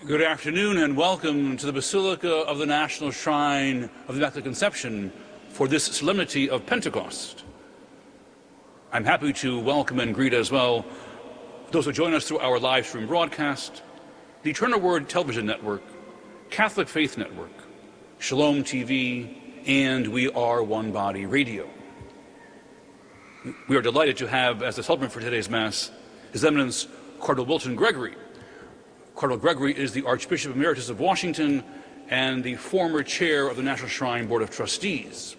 Good afternoon and welcome to the Basilica of the National Shrine of the Immaculate Conception for this Solemnity of Pentecost. I'm happy to welcome and greet as well those who join us through our live stream broadcast, the Eternal Word Television Network, Catholic Faith Network, Shalom TV, and We Are One Body Radio. We are delighted to have as the celebrant for today's Mass His Eminence Cardinal Wilton Gregory. Cardinal Gregory is the Archbishop Emeritus of Washington and the former chair of the National Shrine Board of Trustees.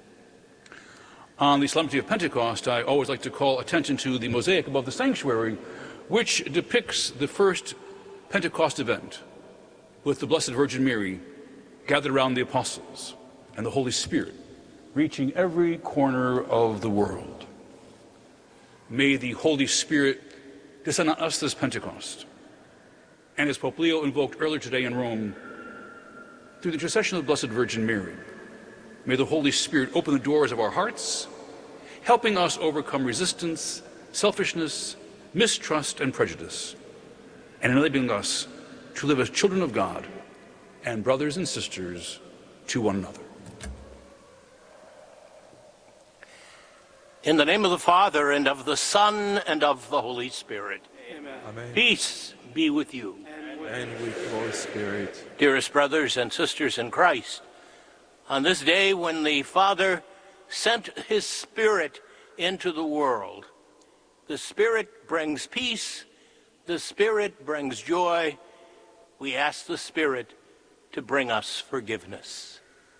On the Solemnity of Pentecost, I always like to call attention to the mosaic above the sanctuary, which depicts the first Pentecost event with the Blessed Virgin Mary gathered around the apostles and the Holy Spirit reaching every corner of the world. May the Holy Spirit descend on us this Pentecost. And as Pope Leo invoked earlier today in Rome, through the intercession of the Blessed Virgin Mary, may the Holy Spirit open the doors of our hearts, helping us overcome resistance, selfishness, mistrust, and prejudice, and enabling us to live as children of God and brothers and sisters to one another. In the name of the Father, and of the Son, and of the Holy Spirit. Amen. Amen. Peace be with you. And with your spirit. Dearest brothers and sisters in Christ, on this day when the Father sent his Spirit into the world, the Spirit brings peace, the Spirit brings joy. We ask the Spirit to bring us forgiveness.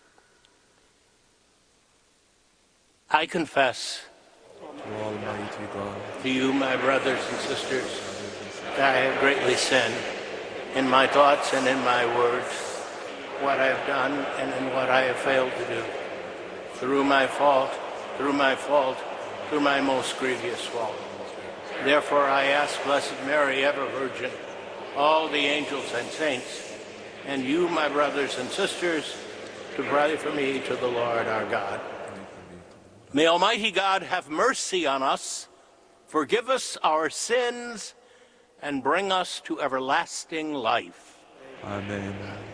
I confess To Almighty God, to you, my brothers and sisters, that I have greatly sinned in my thoughts and in my words, what I have done and in what I have failed to do, through my most grievous fault. Therefore I ask Blessed Mary, ever Virgin, all the angels and saints, and you, my brothers and sisters, to pray for me to the Lord our God. May Almighty God have mercy on us, forgive us our sins, and bring us to everlasting life. Amen.